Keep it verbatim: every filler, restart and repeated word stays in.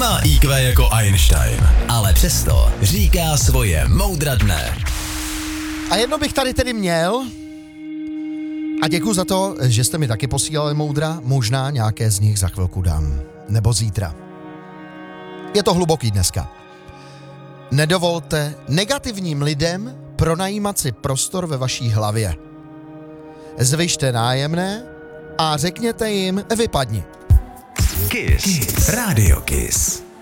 Nemá í kvé jako Einstein, ale přesto říká svoje moudra dne. A jedno bych tady tedy měl. A děkuji za to, že jste mi taky posílali moudra. Možná nějaké z nich za chvilku dám. Nebo zítra. Je to hluboký dneska. Nedovolte negativním lidem pronajímat si prostor ve vaší hlavě. Zvyšte nájemné a řekněte jim vypadni. Kiss. Radio Kiss.